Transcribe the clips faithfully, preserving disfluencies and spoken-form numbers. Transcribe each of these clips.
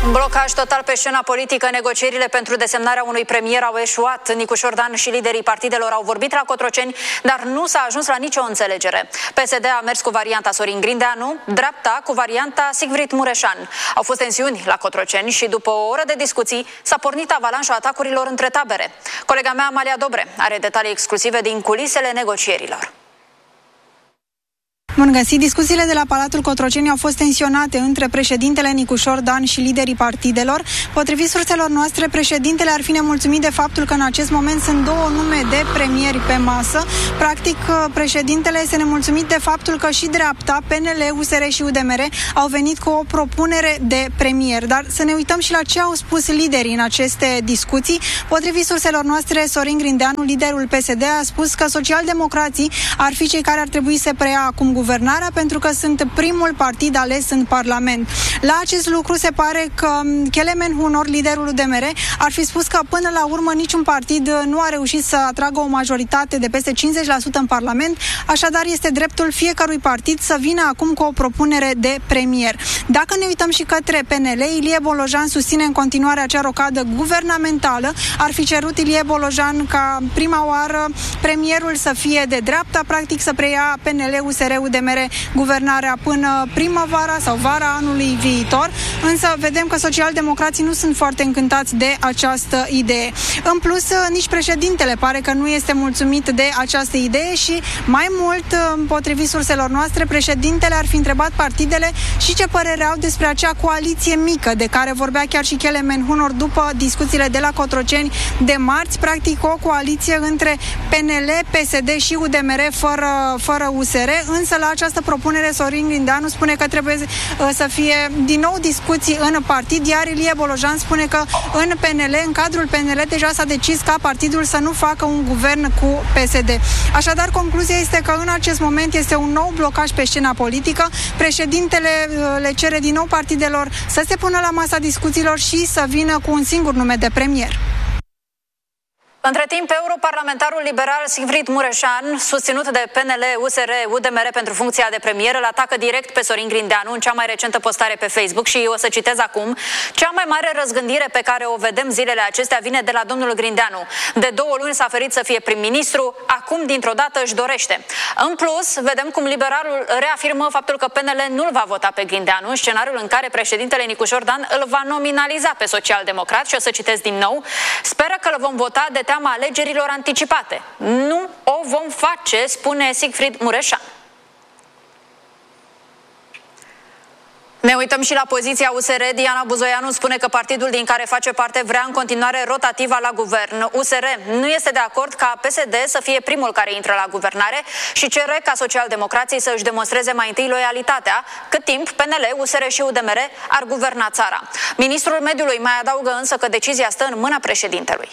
Blocaj total pe scena politică, negocierile pentru desemnarea unui premier au eșuat. Nicu Șordan și liderii partidelor au vorbit la Cotroceni, dar nu s-a ajuns la nicio înțelegere. P S D a mers cu varianta Sorin Grindeanu, dreapta cu varianta Sigfrid Mureșan. Au fost tensiuni la Cotroceni și după o oră de discuții s-a pornit avalanșa atacurilor între tabere. Colega mea, Amalia Dobre, are detalii exclusive din culisele negocierilor. Bun găsit! Discuțiile de la Palatul Cotroceni au fost tensionate între președintele Nicu Șordan și liderii partidelor. Potrivit surselor noastre, președintele ar fi nemulțumit de faptul că în acest moment sunt două nume de premieri pe masă. Practic, președintele este nemulțumit de faptul că și dreapta, P N L, U S R și U D M R au venit cu o propunere de premier. Dar să ne uităm și la ce au spus liderii în aceste discuții. Potrivit surselor noastre, Sorin Grindeanu, liderul P S D, a spus că socialdemocrații ar fi cei care ar trebui să preia acum guvernarea guvernarea pentru că sunt primul partid ales în Parlament. La acest lucru se pare că Kelemen Hunor, liderul U D M R, ar fi spus că până la urmă niciun partid nu a reușit să atragă o majoritate de peste cincizeci la sută în Parlament, așadar este dreptul fiecărui partid să vină acum cu o propunere de premier. Dacă ne uităm și către P N L, Ilie Bolojan susține în continuare acea rocadă guvernamentală. Ar fi cerut Ilie Bolojan ca prima oară premierul să fie de dreapta, practic să preia P N L, U S R, U D M R guvernarea până primăvara sau vara anului viitor, însă vedem că socialdemocrații nu sunt foarte încântați de această idee. În plus, nici președintele pare că nu este mulțumit de această idee și mai mult, potrivit surselor noastre, președintele ar fi întrebat partidele și ce părere au despre acea coaliție mică de care vorbea chiar și Kelemen Hunor după discuțiile de la Cotroceni de marți, practic o coaliție între P N L, P S D și U D M R fără, fără U S R, însă la această propunere Sorin Grindeanu spune că trebuie uh, să fie din nou discuții în partid, iar Ilie Bolojan spune că în P N L, în cadrul P N L, deja s-a decis ca partidul să nu facă un guvern cu P S D. Așadar, concluzia este că în acest moment este un nou blocaj pe scena politică. Președintele uh, le cere din nou partidelor să se pună la masa discuțiilor și să vină cu un singur nume de premier. Între timp, europarlamentarul liberal Sigfrid Mureșan, susținut de P N L, U S R, U D M R pentru funcția de premier, îl atacă direct pe Sorin Grindeanu în cea mai recentă postare pe Facebook și o să citez acum: cea mai mare răzgândire pe care o vedem zilele acestea vine de la domnul Grindeanu. De două luni s-a ferit să fie prim-ministru, acum dintr-o dată își dorește. În plus, vedem cum liberalul reafirmă faptul că P N L nu-l va vota pe Grindeanu în scenariul în care președintele Nicu Șordan îl va nominaliza pe social-democrat și o să citez din nou: speră că îl vom vota de teama alegerilor anticipate. Nu o vom face, spune Sigfrid Mureșan. Ne uităm și la poziția U S R. Diana Buzoianu spune că partidul din care face parte vrea în continuare rotativa la guvern. U S R nu este de acord ca P S D să fie primul care intră la guvernare și cere ca socialdemocrații să își demonstreze mai întâi loialitatea, cât timp P N L, U S R și U D M R ar guverna țara. Ministrul Mediului mai adaugă însă că decizia stă în mâna președintelui.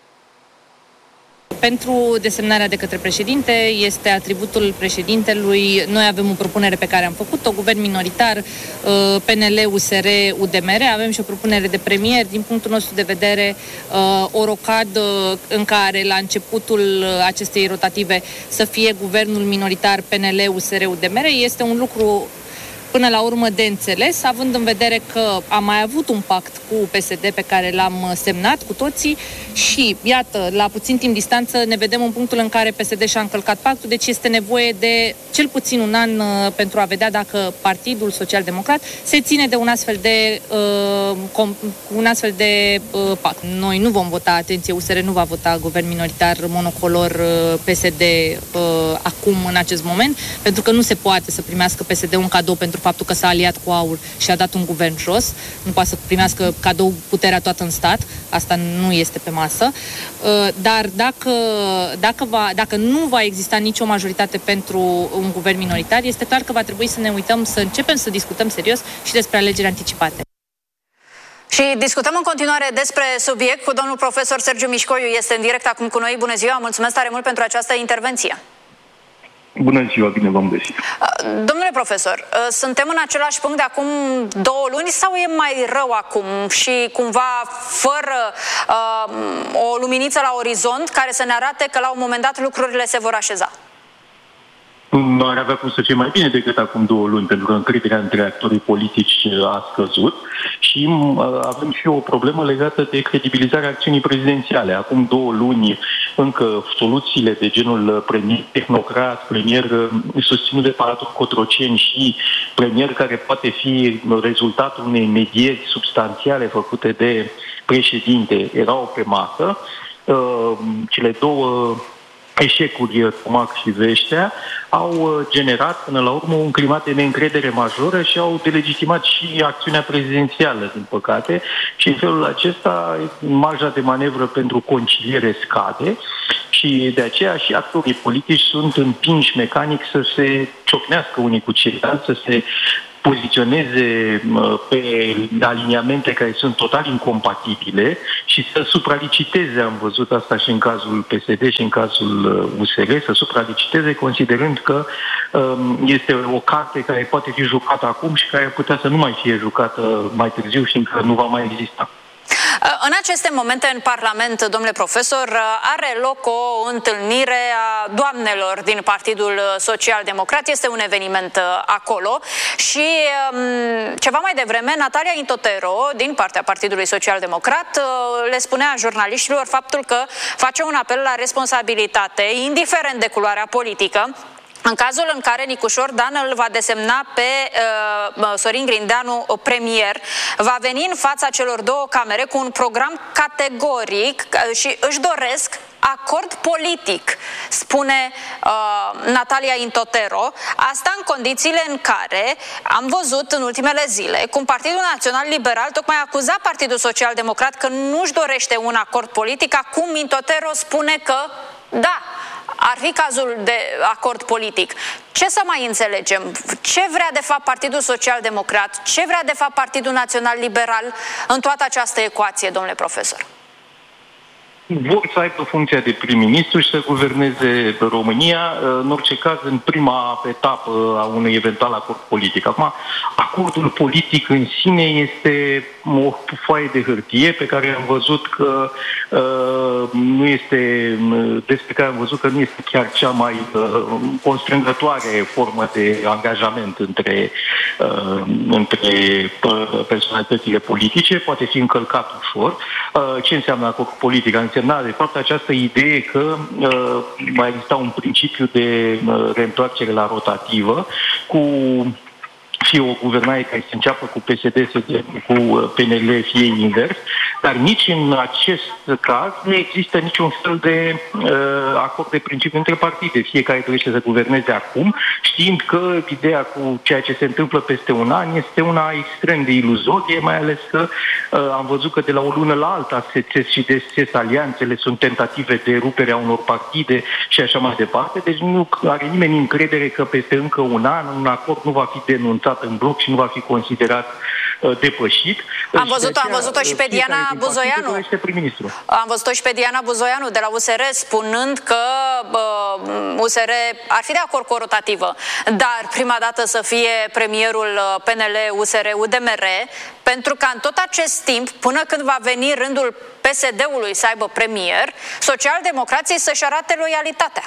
Pentru desemnarea de către președinte este atributul președintelui. Noi avem o propunere pe care am făcut-o, guvern minoritar, P N L, U S R, U D M R, avem și o propunere de premier. Din punctul nostru de vedere, o rocadă în care la începutul acestei rotative să fie guvernul minoritar P N L, U S R, U D M R este un lucru până la urmă de înțeles, având în vedere că am mai avut un pact cu P S D pe care l-am semnat cu toții și, iată, la puțin timp distanță ne vedem în punctul în care P S D și-a încălcat pactul, deci este nevoie de cel puțin un an uh, pentru a vedea dacă Partidul Social-Democrat se ține de un astfel de, uh, com- un astfel de uh, pact. Noi nu vom vota, atenție, U S R nu va vota guvern minoritar monocolor uh, P S D uh, acum, în acest moment, pentru că nu se poate să primească P S D un cadou pentru faptul că s-a aliat cu AUR și a dat un guvern jos. Nu poate să primească cadou puterea toată în stat. Asta nu este pe masă. Dar dacă, dacă, va, dacă nu va exista nicio majoritate pentru un guvern minoritar, este clar că va trebui să ne uităm, să începem să discutăm serios și despre alegeri anticipate. Și discutăm în continuare despre subiect cu domnul profesor Sergiu Mișcoiu. Este în direct acum cu noi. Bună ziua! Mulțumesc tare mult pentru această intervenție. Bună ziua, bine v-am găsit. Domnule profesor, suntem în același punct de acum două luni sau e mai rău acum și cumva fără uh, o luminiță la orizont care să ne arate că la un moment dat lucrurile se vor așeza? Nu ar avea cum să fie mai bine decât acum două luni, pentru că încrederea între actorii politici a scăzut și avem și o problemă legată de credibilizarea acțiunii prezidențiale. Acum două luni încă soluțiile de genul premier tehnocrat, premier susținut de Palatul Cotroceni și premier care poate fi rezultatul unei medieri substanțiale făcute de președinte erau pe masă. Cele două eșecuri, Tomac și Veștea, au generat până la urmă un climat de neîncredere majoră și au delegitimat și acțiunea prezidențială, din păcate, și în felul acesta marja de manevră pentru conciliere scade și de aceea și actorii politici sunt împinși mecanic să se ciocnească unii cu ceilalți, să se poziționeze pe aliniamente care sunt total incompatibile și să supraliciteze, am văzut asta și în cazul P S D și în cazul U S R, să supraliciteze considerând că este o carte care poate fi jucată acum și care ar putea să nu mai fie jucată mai târziu și încă nu va mai exista. În aceste momente în Parlament, domnule profesor, are loc o întâlnire a doamnelor din Partidul Social Democrat. Este un eveniment acolo și ceva mai devreme Natalia Intotero din partea Partidului Social Democrat le spunea jurnaliștilor faptul că face un apel la responsabilitate, indiferent de culoarea politică, în cazul în care Nicușor Dan îl va desemna pe uh, Sorin Grindeanu premier, va veni în fața celor două camere cu un program categoric și își doresc acord politic, spune uh, Natalia Intotero. Asta în condițiile în care am văzut în ultimele zile cum Partidul Național Liberal tocmai a acuzat Partidul Social Democrat că nu-și dorește un acord politic. Acum Intotero spune că da, ar fi cazul de acord politic. Ce să mai înțelegem? Ce vrea de fapt Partidul Social Democrat? Ce vrea de fapt Partidul Național Liberal în toată această ecuație, domnule profesor? Vor să aibă funcția de prim-ministru și să guverneze România, în orice caz, în prima etapă a unui eventual acord politic. Acum, acordul politic în sine este o foaie de hârtie pe care am văzut că uh, nu este, despre care am văzut că nu este chiar cea mai uh, constrângătoare formă de angajament între, uh, între personalitățile politice, poate fi încălcat ușor. Uh, ce înseamnă acord politic? Însemna, de fapt, această idee că uh, mai exista un principiu de uh, reîntoarcere la rotativă cu fie o guvernare care se înceapă cu P S D, cu P N L, fie invers, dar nici în acest caz nu există niciun fel de uh, acord de principiu între partide. Fiecare dorește să guverneze acum, știind că ideea cu ceea ce se întâmplă peste un an este una extrem de iluzorie, mai ales că uh, am văzut că de la o lună la alta se țes și desțes alianțele, sunt tentative de rupere a unor partide și așa mai departe, deci nu are nimeni încredere că peste încă un an un acord nu va fi denunțat în bloc și nu va fi considerat uh, depășit. Am văzut-o, am văzut-o și pe Diana Buzoianu. Am văzut-o și pe Diana Buzoianu de la U S R spunând că uh, U S R ar fi de acord cu o rotativă, dar prima dată să fie premierul P N L, U S R, U D M R, pentru că în tot acest timp, până când va veni rândul P S D-ului să aibă premier, socialdemocrații să-și arate loialitatea.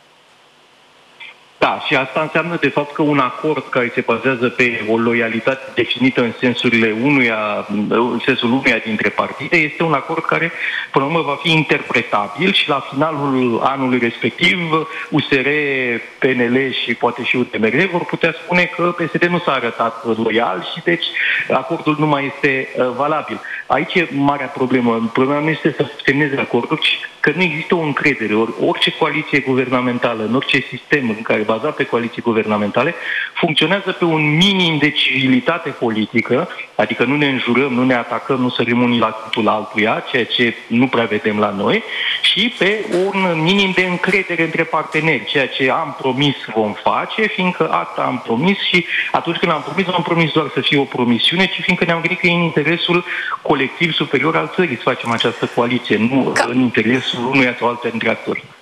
Da, și asta înseamnă de fapt că un acord care se bazează pe o loialitate definită în sensurile unuia, în sensul unuia dintre partide, este un acord care până la urmă va fi interpretabil și la finalul anului respectiv U S R, P N L și poate și U D M R vor putea spune că P S D nu s-a arătat loial și deci acordul nu mai este uh, valabil. Aici e marea problemă. Problema nu este să semneze acordul, ci că nu există o încredere. Or, orice coaliție guvernamentală, în orice sistem în care bazat pe coaliții guvernamentale, funcționează pe un minim de civilitate politică, adică nu ne înjurăm, nu ne atacăm, nu sărim unii la cutul altuia, ceea ce nu prea vedem la noi, și pe un minim de încredere între parteneri, ceea ce am promis vom face, fiindcă asta am promis și atunci când am promis, nu am promis doar să fie o promisiune, ci fiindcă ne-am gândit că e în interesul colectiv superior al țării să facem această coaliție, nu Ca... în interesul unuia sau altul dintre actori. Care ar putea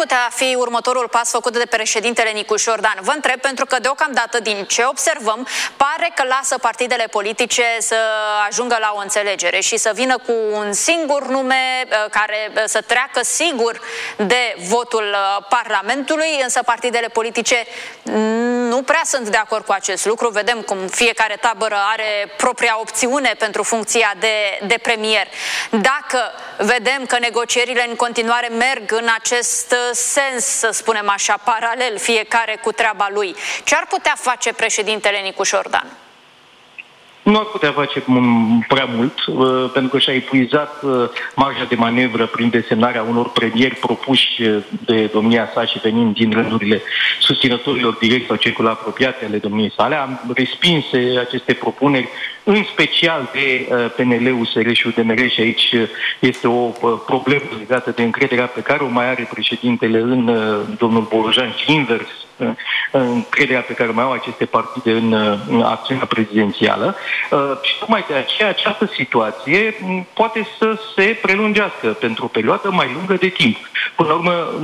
putea fi următorul pas făcut de președintele Nicușor Dan? Vă întreb pentru că deocamdată, din ce observăm, pare că lasă partidele politice să ajungă la o înțelegere și să vină cu un singur nume care să treacă sigur de votul Parlamentului, însă partidele politice nu prea sunt de acord cu acest lucru. Vedem cum fiecare tabără are propria opțiune pentru funcția de, de premier. Dacă vedem că negocierile în continuare merg în acest sens, să spunem așa, paralel, fiecare cu treaba lui, ce ar putea face președintele Nicușor Dan? Nu ar putea face prea mult, pentru că și-a epuizat marja de manevră prin desemnarea unor premieri propuși de domnia sa și venind din rândurile susținătorilor direct sau circul apropiate ale domniei sale. Am respins aceste propuneri, în special de P N L, U S R și U D M R, și aici este o problemă legată de încrederea pe care o mai are președintele în domnul Bolojan și invers, încrederea pe care o mai au aceste partide în, în acțiunea prezidențială. Și tocmai de aceea această situație poate să se prelungească pentru o perioadă mai lungă de timp. Până la urmă,